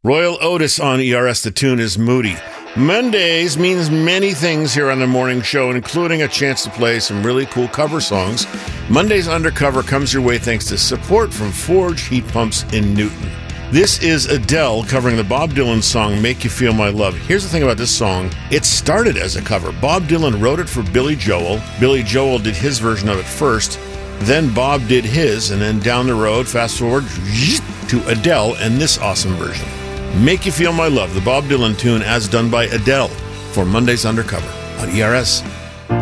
Royal Otis on ERS. The tune is Moody. Mondays means many things here on the morning show, including a chance to play some really cool cover songs. Monday's Undercover comes your way thanks to support from Forge Heat Pumps in Newton. This is Adele covering the Bob Dylan song Make You Feel My Love. Here's the thing about this song. It started as a cover. Bob Dylan wrote it for Billy Joel. Billy Joel did his version of it first. Then Bob did his, and then down the road, fast forward to Adele and this awesome version. Make You Feel My Love, the Bob Dylan tune as done by Adele for Monday's Undercover on ERS.